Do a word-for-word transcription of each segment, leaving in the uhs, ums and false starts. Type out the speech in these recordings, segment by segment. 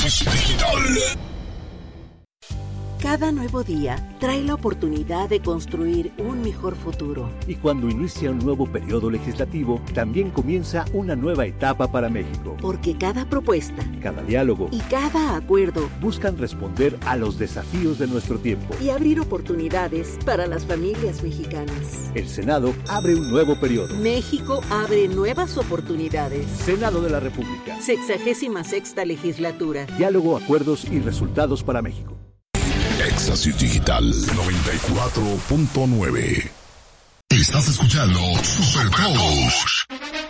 Éxtasis Digital. Cada nuevo día trae la oportunidad de construir un mejor futuro. Y cuando inicia un nuevo periodo legislativo, también comienza una nueva etapa para México. Porque cada propuesta, cada diálogo y cada acuerdo buscan responder a los desafíos de nuestro tiempo y abrir oportunidades para las familias mexicanas. El Senado abre un nuevo periodo. México abre nuevas oportunidades. Senado de la República. Sexagésima sexta legislatura. Diálogo, acuerdos y resultados para México. Éxtasis Digital noventa y cuatro punto nueve. Estás escuchando Super Touch.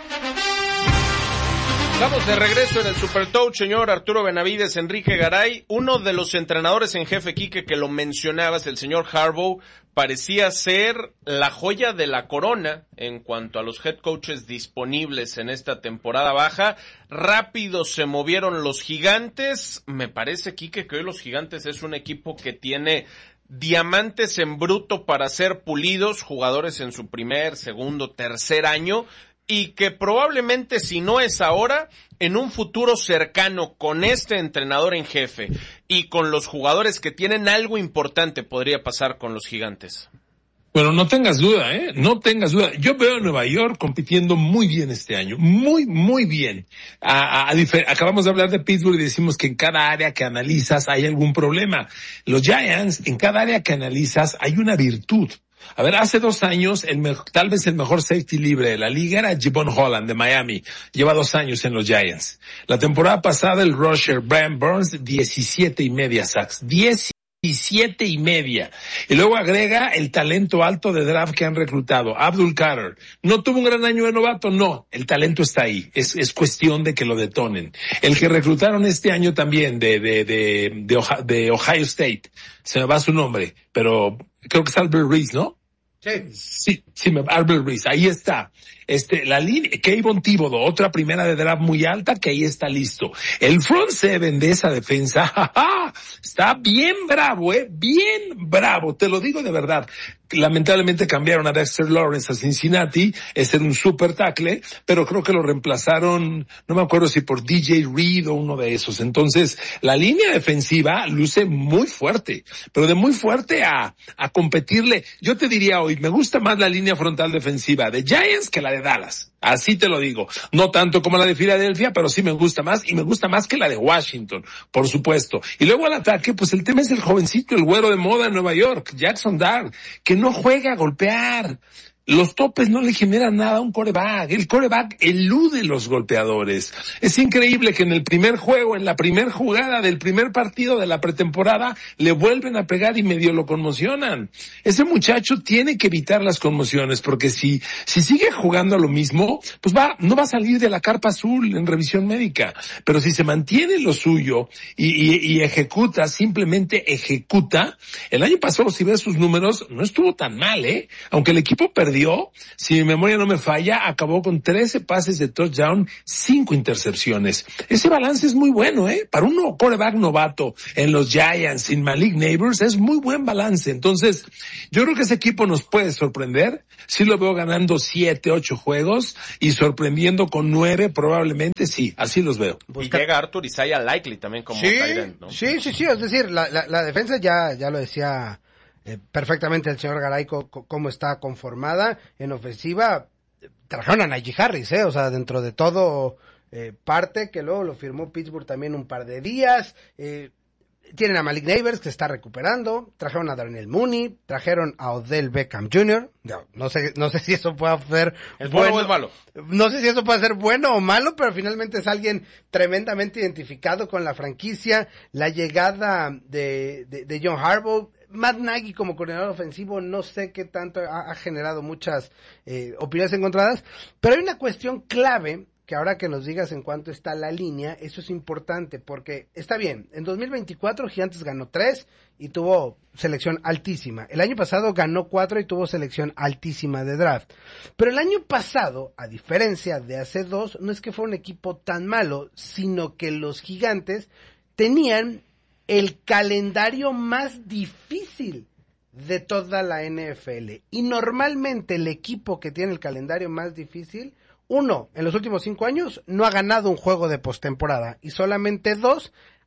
Estamos de regreso en el Super Touch, señor Arturo Benavides, Enrique Garay. Uno de los entrenadores en jefe, Quique, que lo mencionabas, el señor Harbaugh, parecía ser la joya de la corona en cuanto a los head coaches disponibles en esta temporada baja. Rápido se movieron los Gigantes. Me parece, Quique, que hoy los Gigantes es un equipo que tiene diamantes en bruto para ser pulidos, jugadores en su primer, segundo, tercer año, y que probablemente, si no es ahora, en un futuro cercano, con este entrenador en jefe y con los jugadores que tienen algo importante, podría pasar con los Gigantes. Bueno, no tengas duda, ¿eh? No tengas duda. Yo veo a Nueva York compitiendo muy bien este año. Muy, muy bien. A, a, a difer- Acabamos de hablar de Pittsburgh y decimos que en cada área que analizas hay algún problema. Los Giants, en cada área que analizas hay una virtud. A ver, hace dos años, el me- tal vez el mejor safety libre de la liga era Javon Holland de Miami. Lleva dos años en los Giants. La temporada pasada, el rusher Brian Burns, diecisiete y media sacks. diecisiete y media. Y luego agrega el talento alto de draft que han reclutado. Abdul Carter. ¿No tuvo un gran año de novato? No. El talento está ahí. Es, es cuestión de que lo detonen. El que reclutaron este año también de, de, de, de, Ohio, de Ohio State. Se me va su nombre, pero creo que es Albert Reese, ¿no? Sí. Sí, sí, me, Albert Reese. Ahí está. Este, la línea, Kayvon Thibodeau, otra primera de draft muy alta, que ahí está listo. El front seven de esa defensa, jaja, está bien bravo, eh, bien bravo, te lo digo de verdad. Lamentablemente cambiaron a Dexter Lawrence a Cincinnati, ese era un super tackle, pero creo que lo reemplazaron, no me acuerdo si por D J Reed o uno de esos. Entonces, la línea defensiva luce muy fuerte, pero de muy fuerte a, a competirle. Yo te diría hoy, me gusta más la línea frontal defensiva de Giants que la de Dallas. Así te lo digo. No tanto como la de Filadelfia, pero sí me gusta más, y me gusta más que la de Washington, por supuesto. Y luego al ataque, pues el tema es el jovencito, el güero de moda en Nueva York, Jackson Dart, que no juega a golpear. Los topes no le generan nada a un quarterback. El quarterback elude los golpeadores. Es increíble que en el primer juego, en la primer jugada del primer partido de la pretemporada, le vuelven a pegar y medio lo conmocionan. Ese muchacho tiene que evitar las conmociones, porque si, si sigue jugando a lo mismo, pues va, no va a salir de la carpa azul en revisión médica. Pero si se mantiene lo suyo y, y, y ejecuta, simplemente ejecuta, el año pasado, si ves sus números, no estuvo tan mal, eh. Aunque el equipo perdió, si mi memoria no me falla, acabó con trece pases de touchdown, cinco intercepciones. Ese balance es muy bueno, ¿eh? Para un quarterback novato en los Giants, sin Malik Neighbors, es muy buen balance. Entonces, yo creo que ese equipo nos puede sorprender. Sí lo veo ganando siete, ocho juegos y sorprendiendo con nueve, probablemente sí, así los veo. Y llega Arthur Isaiah Likely también como sí, tight end, ¿no? Sí, sí, sí, es decir, la, la, la defensa ya, ya lo decía Eh, perfectamente el señor Garay co- co- cómo está conformada en ofensiva. Trajeron a Najee Harris, eh, o sea, dentro de todo eh, parte que luego lo firmó Pittsburgh también un par de días. Eh, tienen a Malik Neighbors que está recuperando, trajeron a Darnell Mooney, trajeron a Odell Beckham junior No, no sé, no sé si eso puede ser ¿Es bueno, bueno o es malo? No sé si eso puede ser bueno o malo, pero finalmente es alguien tremendamente identificado con la franquicia. La llegada de, de, de John Harbaugh, Matt Nagy como coordinador ofensivo, no sé qué tanto ha, ha generado muchas eh, opiniones encontradas, pero hay una cuestión clave que ahora que nos digas en cuánto está la línea, eso es importante, porque está bien, en dos mil veinticuatro Gigantes ganó tres y tuvo selección altísima. El año pasado ganó cuatro y tuvo selección altísima de draft. Pero el año pasado, a diferencia de hace dos, no es que fue un equipo tan malo, sino que los Gigantes tenían el calendario más difícil de toda la N F L. Y normalmente el equipo que tiene el calendario más difícil, uno, en los últimos cinco años, no ha ganado un juego de postemporada. Y solamente dos,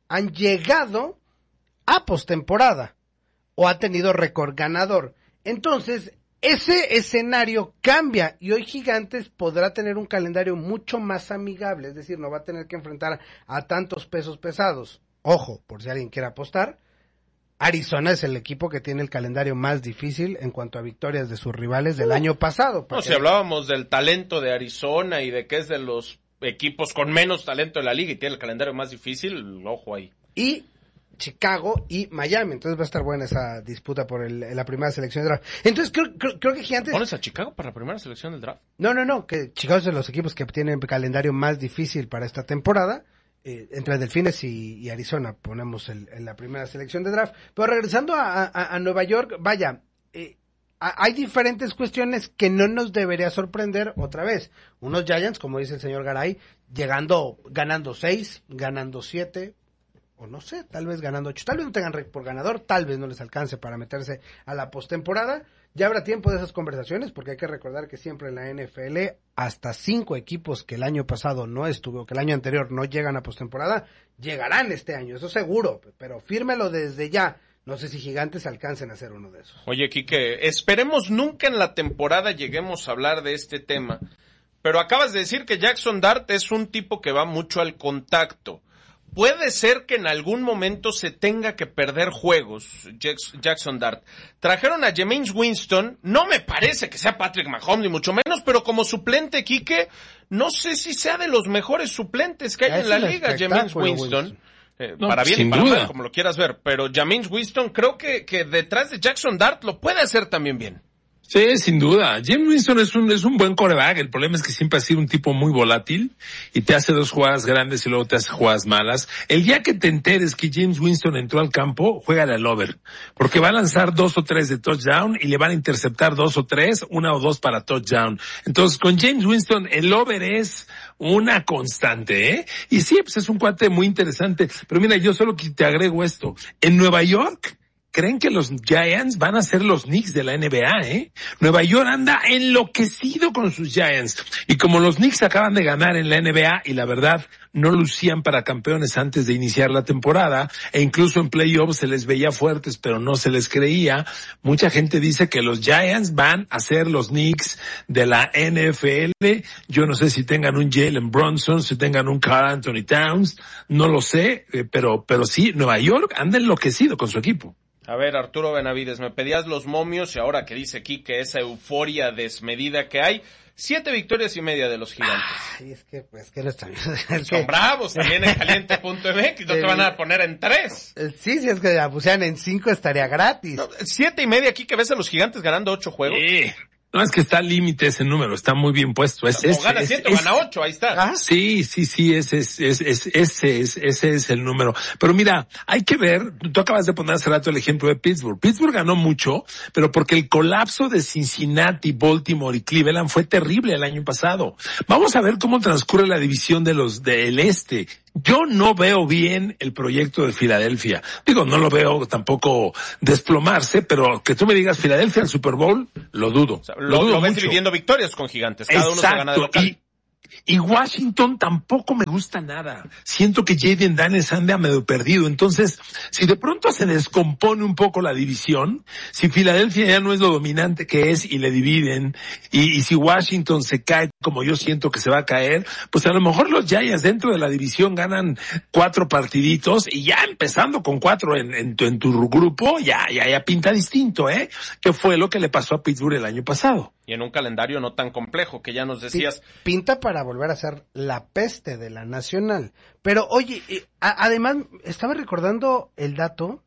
han llegado a postemporada o ha tenido récord ganador. Entonces, ese escenario cambia y hoy Gigantes podrá tener un calendario mucho más amigable, es decir, no va a tener que enfrentar a tantos pesos pesados. Ojo, por si alguien quiere apostar, Arizona es el equipo que tiene el calendario más difícil en cuanto a victorias de sus rivales del uh, año pasado. No, si hablábamos del talento de Arizona y de que es de los equipos con menos talento de la liga y tiene el calendario más difícil, ojo ahí. Y Chicago y Miami, entonces va a estar buena esa disputa por el, la primera selección del draft. Entonces creo, creo, creo que Gigantes... ¿Pones a Chicago para la primera selección del draft? No, no, no, que Chicago es de los equipos que tienen el calendario más difícil para esta temporada. Eh, entre Delfines y, y Arizona ponemos el, en la primera selección de draft. Pero regresando a, a, a Nueva York, vaya, eh, a, hay diferentes cuestiones que no nos debería sorprender otra vez. Unos Giants, como dice el señor Garay, llegando, ganando seis, ganando siete, o no sé, tal vez ganando ocho, tal vez no tengan récord por ganador, tal vez no les alcance para meterse a la postemporada. Ya habrá tiempo de esas conversaciones, porque hay que recordar que siempre en la N F L, hasta cinco equipos que el año pasado no estuvo, que el año anterior no llegan a postemporada, llegarán este año, eso seguro, pero fírmelo desde ya. No sé si Gigantes alcancen a ser uno de esos. Oye, Quique, esperemos nunca en la temporada lleguemos a hablar de este tema, pero acabas de decir que Jackson Dart es un tipo que va mucho al contacto. Puede ser que en algún momento se tenga que perder juegos, Jackson Dart. Trajeron a Jameis Winston, no me parece que sea Patrick Mahomes ni mucho menos, pero como suplente, Quique, no sé si sea de los mejores suplentes que hay en la liga, Jameis Winston. Winston. Eh, no, para bien y para mal, como lo quieras ver, pero Jameis Winston creo que, que detrás de Jackson Dart lo puede hacer también bien. Sí, sin duda. James Winston es un, es un buen quarterback. El problema es que siempre ha sido un tipo muy volátil y te hace dos jugadas grandes y luego te hace jugadas malas. El día que te enteres que James Winston entró al campo, juégale al over. Porque va a lanzar dos o tres de touchdown y le van a interceptar dos o tres, una o dos para touchdown. Entonces, con James Winston, el over es una constante, ¿eh? Y sí, pues es un cuate muy interesante. Pero mira, yo solo te agrego esto. En Nueva York, creen que los Giants van a ser los Knicks de la N B A, ¿eh? Nueva York anda enloquecido con sus Giants. Y como los Knicks acaban de ganar en la N B A y la verdad no lucían para campeones antes de iniciar la temporada, e incluso en playoffs se les veía fuertes pero no se les creía, mucha gente dice que los Giants van a ser los Knicks de la N F L. Yo no sé si tengan un Jalen Brunson, si tengan un Karl Anthony Towns, no lo sé, pero, pero sí, Nueva York anda enloquecido con su equipo. A ver, Arturo Benavides, me pedías los momios y ahora que dice aquí que esa euforia desmedida que hay, siete victorias y media de los Gigantes. Ay, es que, pues, que no están... Es Son que... bravos también en caliente punto m x, no te van a poner en tres. Sí, si es que la pusieran en cinco estaría gratis. No, siete y media aquí que ves a los Gigantes ganando ocho juegos. Sí. No, es que está al límite ese número, está muy bien puesto. Es, o es, gana siete o gana ocho, ahí está. ¿Ah? Sí, sí, sí, ese es, es, es, ese es, ese es el número. Pero mira, hay que ver, tú acabas de poner hace rato el ejemplo de Pittsburgh. Pittsburgh ganó mucho, pero porque el colapso de Cincinnati, Baltimore y Cleveland fue terrible el año pasado. Vamos a ver cómo transcurre la división de los del este. Yo no veo bien el proyecto de Filadelfia. Digo, no lo veo tampoco desplomarse, pero que tú me digas Filadelfia al Super Bowl, lo dudo. O sea, lo, lo, dudo lo ves mucho. Dividiendo victorias con Gigantes. Cada Exacto. Uno se gana de local. Y, y Washington tampoco me gusta nada. Siento que Jaden Daniels anda medio perdido. Entonces, si de pronto se descompone un poco la división, si Filadelfia ya no es lo dominante que es y le dividen, y, y si Washington se cae como yo siento que se va a caer, pues a lo mejor los Giants dentro de la división ganan cuatro partiditos y ya empezando con cuatro en, en, tu, en tu grupo, ya, ya, ya pinta distinto, ¿eh? Que fue lo que le pasó a Pittsburgh el año pasado. Y en un calendario no tan complejo, que ya nos decías. Pinta para volver a ser la peste de la Nacional. Pero oye, eh, a, además, estaba recordando el dato,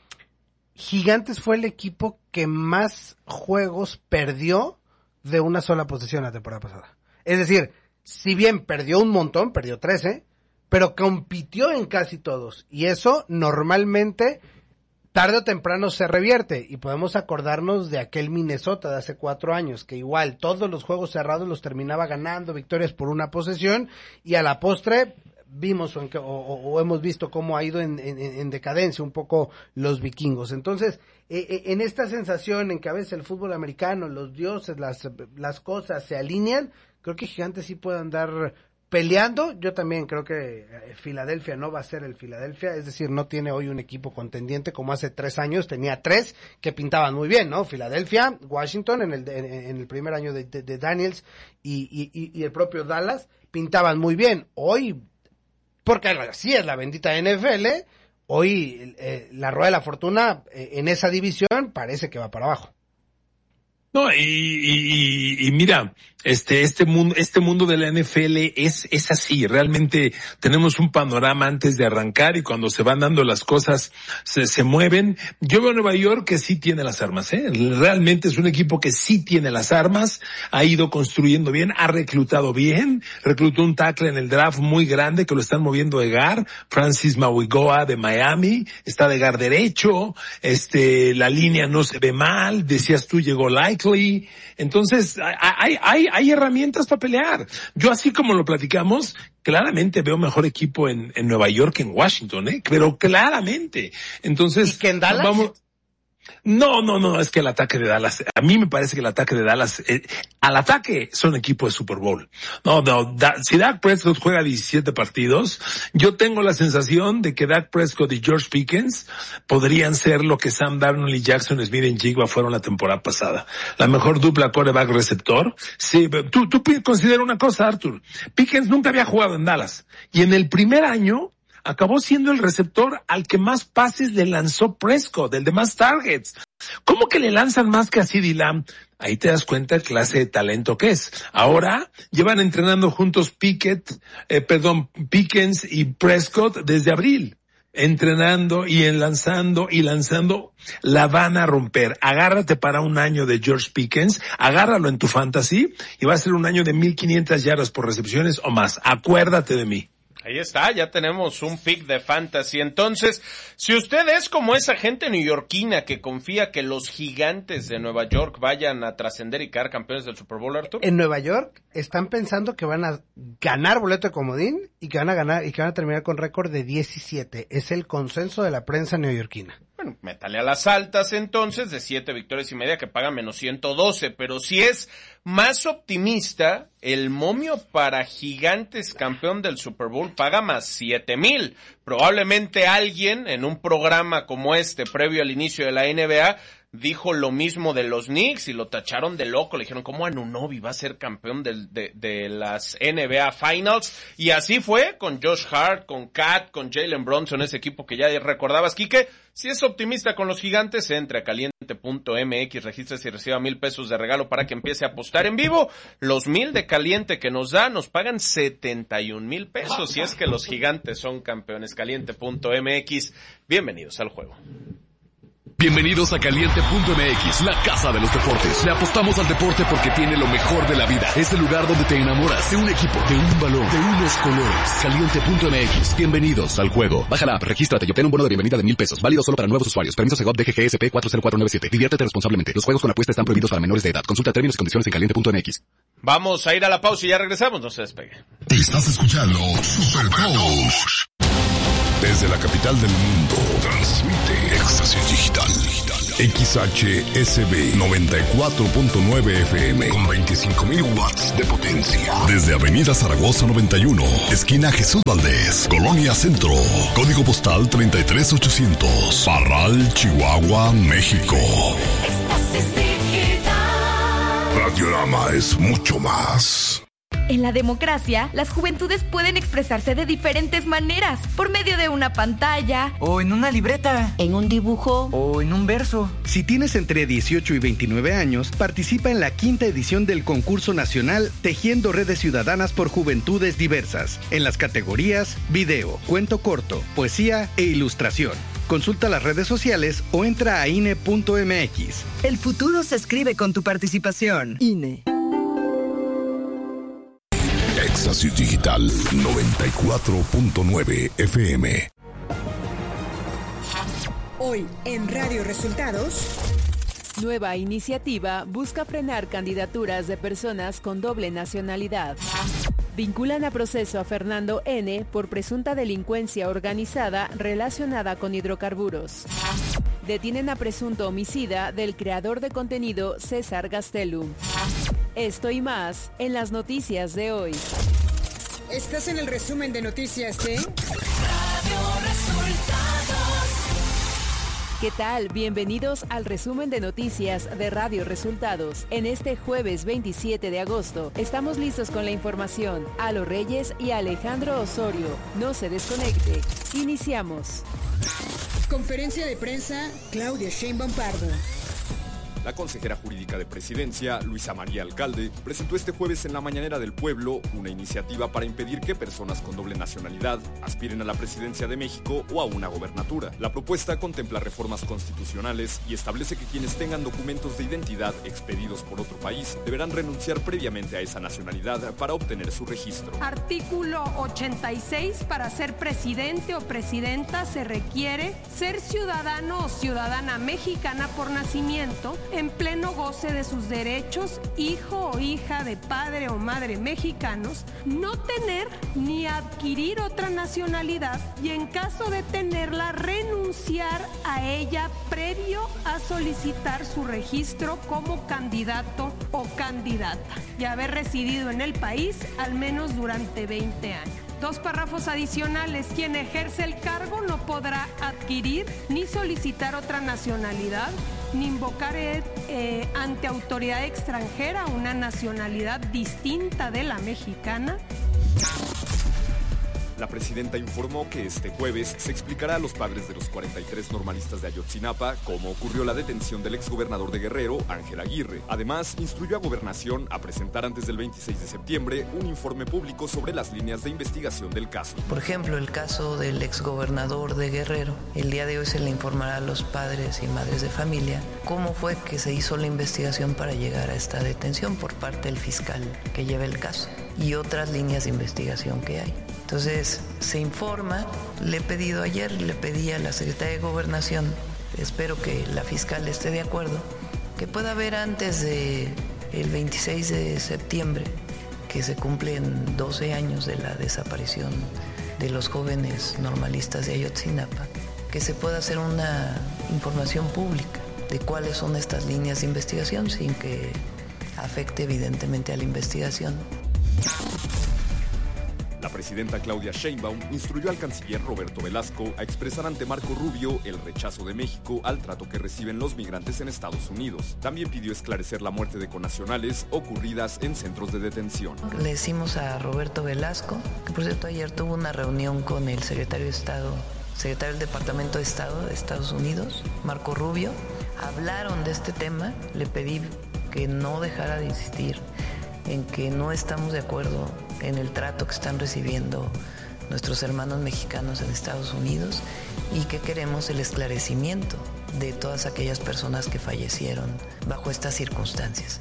Gigantes fue el equipo que más juegos perdió de una sola posesión la temporada pasada. Es decir, si bien perdió un montón, perdió trece, pero compitió en casi todos. Y eso normalmente tarde o temprano se revierte, y podemos acordarnos de aquel Minnesota de hace cuatro años, que igual todos los juegos cerrados los terminaba ganando, victorias por una posesión, y a la postre vimos o, o, o hemos visto cómo ha ido en, en, en decadencia un poco los vikingos. Entonces, eh, en esta sensación en que a veces el fútbol americano, los dioses, las, las cosas se alinean, creo que Gigantes sí puede andar peleando. Yo también creo que Filadelfia no va a ser el Filadelfia, es decir, no tiene hoy un equipo contendiente como hace tres años, tenía tres que pintaban muy bien, ¿no? Filadelfia, Washington en el, en, en el primer año de, de, de Daniels y, y, y el propio Dallas pintaban muy bien. Hoy, porque así es la bendita N F L, hoy eh, la rueda de la fortuna eh, en esa división parece que va para abajo. No, y, y, y mira, este, este mundo, este mundo de la N F L es, es así. Realmente tenemos un panorama antes de arrancar y cuando se van dando las cosas se, se mueven. Yo veo a Nueva York que sí tiene las armas, ¿eh? Realmente es un equipo que sí tiene las armas, ha ido construyendo bien, ha reclutado bien, reclutó un tackle en el draft muy grande que lo están moviendo de guard, Francis Mauigoa de Miami, está de guard derecho, este, la línea no se ve mal, decías tú llegó Likely. Entonces, hay, hay, hay herramientas para pelear. Yo, así como lo platicamos, claramente veo mejor equipo en, en Nueva York que en Washington, ¿eh? Pero claramente. Entonces, ¿y que en Dallas? Vamos, No, no, no, es que el ataque de Dallas, a mí me parece que el ataque de Dallas, eh, al ataque son equipo de Super Bowl. No, no, da, si Dak Prescott juega diecisiete partidos, yo tengo la sensación de que Dak Prescott y George Pickens podrían ser lo que Sam Darnold y Jackson Smith-Njigba fueron la temporada pasada. La mejor dupla quarterback receptor. Sí, tú, tú considera una cosa, Arthur. Pickens nunca había jugado en Dallas. Y en el primer año, acabó siendo el receptor al que más pases le lanzó Prescott, el de más targets. ¿Cómo que le lanzan más que a CeeDee Lamb? Ahí te das cuenta el clase de talento que es. Ahora llevan entrenando juntos Pickett, eh, perdón, Pickens y Prescott desde abril. Entrenando y lanzando y lanzando, la van a romper. Agárrate para un año de George Pickens, agárralo en tu fantasy y va a ser un año de mil quinientas yardas por recepciones o más. Acuérdate de mí. Ahí está, ya tenemos un pick de fantasy. Entonces, si usted es como esa gente neoyorquina que confía que los gigantes de Nueva York vayan a trascender y quedar campeones del Super Bowl, Arthur. En Nueva York están pensando que van a ganar boleto de comodín y que van a ganar y que van a terminar con récord de diecisiete. Es el consenso de la prensa neoyorquina. Bueno, métale a las altas entonces de siete victorias y media que paga menos ciento doce, pero si es más optimista, el momio para Gigantes campeón del Super Bowl paga más siete mil. Probablemente alguien en un programa como este, previo al inicio de la N B A, dijo lo mismo de los Knicks y lo tacharon de loco. Le dijeron, ¿cómo Anunoby va a ser campeón de, de, de las N B A Finals? Y así fue con Josh Hart, con Cat, con Jalen Brunson, ese equipo que ya recordabas, Quique. Si es optimista con los Gigantes, entre a caliente punto m x, regístrese y reciba mil pesos de regalo para que empiece a apostar en vivo. Los mil de caliente que nos da, nos pagan setenta y un mil pesos si es que los Gigantes son campeones. caliente punto m x, bienvenidos al juego. Bienvenidos a caliente punto m x, la casa de los deportes. Le apostamos al deporte porque tiene lo mejor de la vida. Es el lugar donde te enamoras de un equipo, de un balón, de unos colores. caliente punto m x, bienvenidos al juego. Baja la app, regístrate y obtén un bono de bienvenida de mil pesos. Válido solo para nuevos usuarios. Permiso Segov D G G S P cuatro cero cuatro nueve siete. Diviértete responsablemente. Los juegos con apuesta están prohibidos para menores de edad. Consulta términos y condiciones en caliente punto m x. Vamos a ir a la pausa y ya regresamos. No se despegue. Estás escuchando Super Coach. Desde la capital del mundo, transmite Éxtasis Digital. X H S B noventa y cuatro punto nueve F M con veinticinco mil watts de potencia. Desde Avenida Zaragoza noventa y uno, esquina Jesús Valdés, Colonia Centro. Código postal treinta y tres ochocientos. Parral, Chihuahua, México. Éxtasis Digital. Radiorama es mucho más. En la democracia, las juventudes pueden expresarse de diferentes maneras, por medio de una pantalla, o en una libreta, en un dibujo, o en un verso. Si tienes entre dieciocho y veintinueve años, participa en la quinta edición del concurso nacional Tejiendo Redes Ciudadanas por Juventudes Diversas, en las categorías video, cuento corto, poesía e ilustración. Consulta las redes sociales o entra a I N E punto m x. El futuro se escribe con tu participación. I N E. Éxtasis Digital noventa y cuatro punto nueve F M. Hoy en Radio Resultados. Nueva iniciativa busca frenar candidaturas de personas con doble nacionalidad. Vinculan a proceso a Fernando N. por presunta delincuencia organizada relacionada con hidrocarburos. Detienen a presunto homicida del creador de contenido César Gastelum. Esto y más en las noticias de hoy. Estás en el resumen de noticias de Radio Resultados. ¿Qué tal? Bienvenidos al resumen de noticias de Radio Resultados. En este jueves veintisiete de agosto estamos listos con la información. Alo Reyes y Alejandro Osorio. No se desconecte. Iniciamos. Conferencia de prensa, Claudia Sheinbaum Pardo. La consejera jurídica de Presidencia, Luisa María Alcalde, presentó este jueves en la Mañanera del Pueblo una iniciativa para impedir que personas con doble nacionalidad aspiren a la presidencia de México o a una gobernatura. La propuesta contempla reformas constitucionales y establece que quienes tengan documentos de identidad expedidos por otro país deberán renunciar previamente a esa nacionalidad para obtener su registro. Artículo ochenta y seis. Para ser presidente o presidenta se requiere ser ciudadano o ciudadana mexicana por nacimiento, en pleno goce de sus derechos, hijo o hija de padre o madre mexicanos, no tener ni adquirir otra nacionalidad y en caso de tenerla renunciar a ella previo a solicitar su registro como candidato o candidata y haber residido en el país al menos durante veinte años. Dos párrafos adicionales. Quien ejerce el cargo no podrá adquirir ni solicitar otra nacionalidad, ni invocar eh, ante autoridad extranjera una nacionalidad distinta de la mexicana. La presidenta informó que este jueves se explicará a los padres de los cuarenta y tres normalistas de Ayotzinapa cómo ocurrió la detención del exgobernador de Guerrero, Ángel Aguirre. Además, instruyó a Gobernación a presentar antes del veintiséis de septiembre un informe público sobre las líneas de investigación del caso. Por ejemplo, el caso del exgobernador de Guerrero. El día de hoy se le informará a los padres y madres de familia cómo fue que se hizo la investigación para llegar a esta detención por parte del fiscal que lleva el caso y otras líneas de investigación que hay. Entonces, se informa, le he pedido ayer, le pedí a la Secretaría de Gobernación, espero que la fiscal esté de acuerdo, que pueda ver antes del veintiséis de septiembre, que se cumplen doce años de la desaparición de los jóvenes normalistas de Ayotzinapa, que se pueda hacer una información pública de cuáles son estas líneas de investigación sin que afecte evidentemente a la investigación. La presidenta Claudia Sheinbaum instruyó al canciller Roberto Velasco a expresar ante Marco Rubio el rechazo de México al trato que reciben los migrantes en Estados Unidos. También pidió esclarecer la muerte de connacionales ocurridas en centros de detención. Le decimos a Roberto Velasco, que por cierto ayer tuvo una reunión con el secretario de Estado, secretario del Departamento de Estado de Estados Unidos, Marco Rubio. Hablaron de este tema, le pedí que no dejara de insistir en que no estamos de acuerdo en el trato que están recibiendo nuestros hermanos mexicanos en Estados Unidos y que queremos el esclarecimiento de todas aquellas personas que fallecieron bajo estas circunstancias.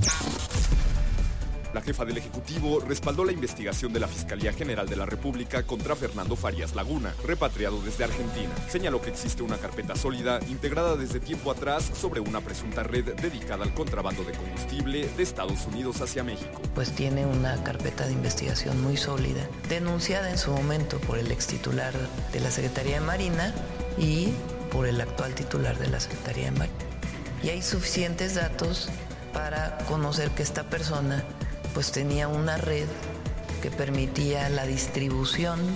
La jefa del Ejecutivo respaldó la investigación de la Fiscalía General de la República contra Fernando Farías Laguna, repatriado desde Argentina. Señaló que existe una carpeta sólida integrada desde tiempo atrás sobre una presunta red dedicada al contrabando de combustible de Estados Unidos hacia México. Pues tiene una carpeta de investigación muy sólida, denunciada en su momento por el extitular de la Secretaría de Marina y por el actual titular de la Secretaría de Marina. Y hay suficientes datos para conocer que esta persona pues tenía una red que permitía la distribución